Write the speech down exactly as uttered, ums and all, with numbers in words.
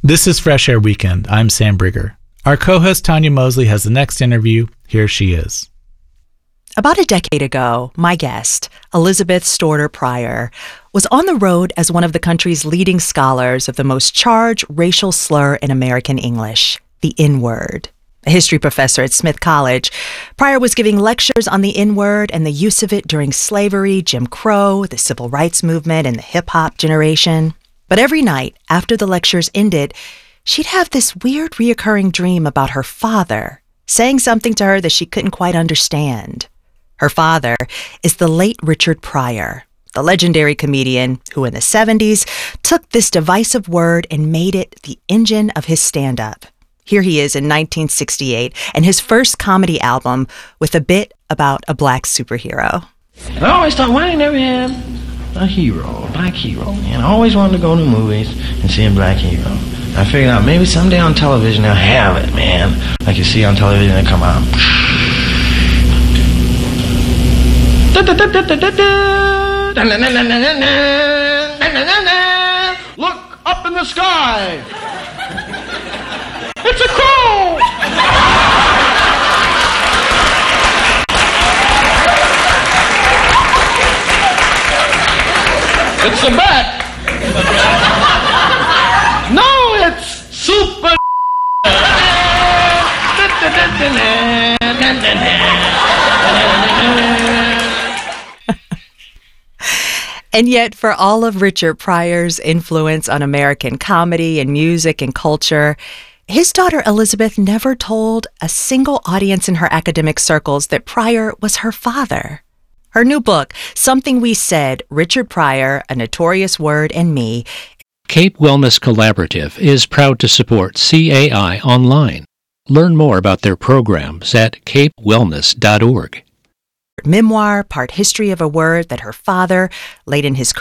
This is Fresh Air Weekend. I'm Sam Brigger. Our co-host Tanya Mosley has the next interview. Here she is. About a decade ago, my guest, Elizabeth Storter Pryor, was on the road as one of the country's leading scholars of the most charged racial slur in American English, the N-word. A history professor at Smith College, Pryor was giving lectures on the N-word and the use of it during slavery, Jim Crow, the civil rights movement, and the hip-hop generation. But every night, after the lectures ended, she'd have this weird reoccurring dream about her father, saying something to her that she couldn't quite understand. Her father is the late Richard Pryor, the legendary comedian who in the seventies took this divisive word and made it the engine of his stand-up. Here he is in nineteen sixty-eight and his first comedy album with a bit about a black superhero. I always thought, why I never had a hero, a black hero? And I always wanted to go to the movies and see a black hero. I figured out maybe someday on television they'll have it, man. Like you see on television, they come out. Look up in the sky. It's a crow. It's a bat. No, it's super. And yet, for all of Richard Pryor's influence on American comedy and music and culture, his daughter Elizabeth never told a single audience in her academic circles that Pryor was her father. Her new book, Something We Said, Richard Pryor, A Notorious Word and Me. Cape Wellness Collaborative is proud to support C A I online. Learn more about their programs at cape wellness dot org. Memoir, part history of a word that her father, late in his career,